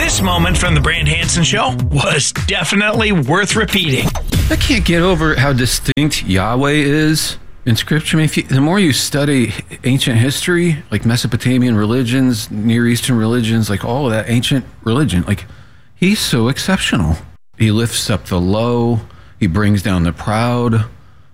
This moment from the Brand Hansen Show was definitely worth repeating. I can't get over how distinct Yahweh is in Scripture. I mean, the more you study ancient history, like Mesopotamian religions, Near Eastern religions, like all of that ancient religion, like he's so exceptional. He lifts up the low. He brings down the proud.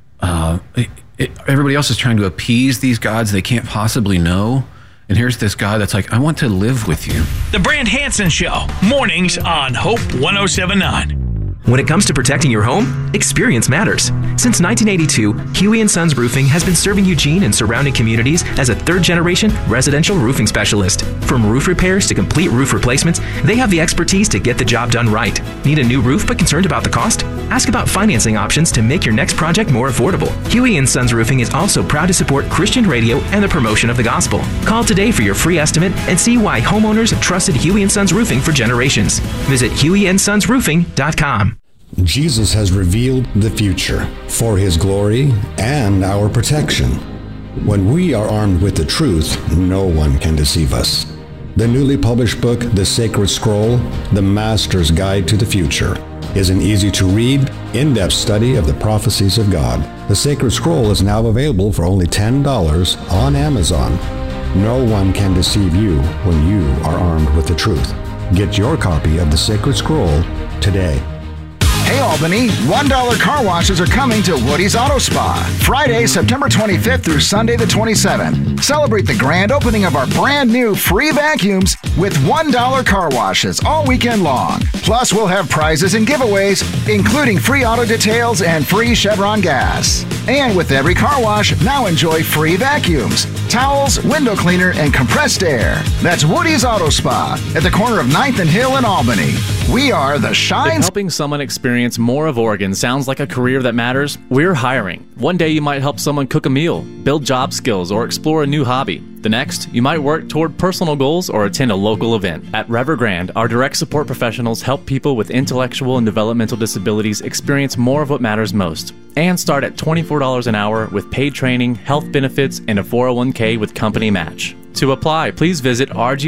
Everybody else is trying to appease these gods they can't possibly know. And here's this guy that's like, I want to live with you. The Brand Hansen Show, mornings on Hope 107.9. When it comes to protecting your home, experience matters. Since 1982, Huey & Sons Roofing has been serving Eugene and surrounding communities as a third-generation residential roofing specialist. From roof repairs to complete roof replacements, they have the expertise to get the job done right. Need a new roof but concerned about the cost? Ask about financing options to make your next project more affordable. Huey & Sons Roofing is also proud to support Christian radio and the promotion of the gospel. Call today for your free estimate and see why homeowners have trusted Huey & Sons Roofing for generations. Visit HueyandSonsRoofing.com. Jesus has revealed the future for His glory and our protection. When we are armed with the truth, no one can deceive us. The newly published book, The Sacred Scroll, The Master's Guide to the Future, is an easy-to-read, in-depth study of the prophecies of God. The Sacred Scroll is now available for only $10 on Amazon. No one can deceive you when you are armed with the truth. Get your copy of The Sacred Scroll today. Hey Albany, $1 car washes are coming to Woody's Auto Spa. Friday, September 25th through Sunday the 27th. Celebrate the grand opening of our brand new free vacuums with $1 car washes all weekend long. Plus, we'll have prizes and giveaways, including free auto details and free Chevron gas. And with every car wash, now enjoy free vacuums, towels, window cleaner, and compressed air. That's Woody's Auto Spa at the corner of 9th and Hill in Albany. We are the Shine. If helping someone experience more of Oregon sounds like a career that matters, we're hiring. One day you might help someone cook a meal, build job skills, or explore a new hobby. The next, you might work toward personal goals or attend a local event. At Evergrande, our direct support professionals help people with intellectual and developmental disabilities experience more of what matters most. And start at $24 an hour with paid training, health benefits, and a 401k with company match. To apply, please visit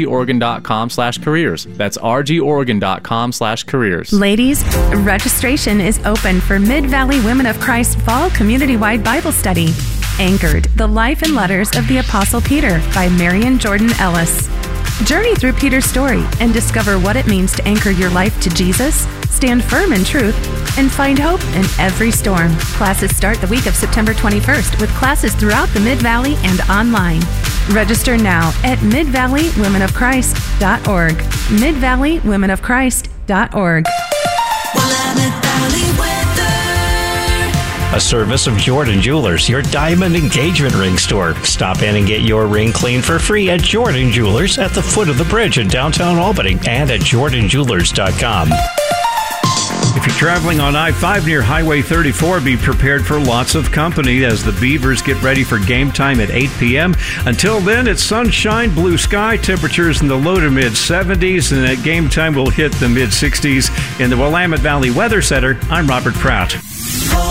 rgoregon.com/careers. That's rgoregon.com/careers. Ladies, registration is open for Mid-Valley Women of Christ Fall Community-Wide Bible Study. Anchored, The Life and Letters of the Apostle Peter by Marian Jordan Ellis. Journey through Peter's story and discover what it means to anchor your life to Jesus, stand firm in truth, and find hope in every storm. Classes start the week of September 21st with classes throughout the Mid-Valley and online. Register now at midvalleywomenofchrist.org. midvalleywomenofchrist.org. A service of Jordan Jewelers, your diamond engagement ring store. Stop in and get your ring clean for free at Jordan Jewelers at the foot of the bridge in downtown Albany and at jordanjewelers.com. If you're traveling on I-5 near Highway 34, be prepared for lots of company as the Beavers get ready for game time at 8 p.m. Until then, it's sunshine, blue sky, temperatures in the low to mid-70s, and at game time we'll hit the mid-60s. In the Willamette Valley Weather Center, I'm Robert Pratt.